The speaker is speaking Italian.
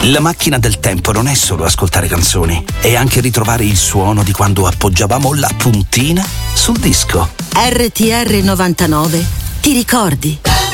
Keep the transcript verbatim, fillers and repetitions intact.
La macchina del tempo non è solo ascoltare canzoni, è anche ritrovare il suono di quando appoggiavamo la puntina sul disco. R T R novantanove, ti ricordi?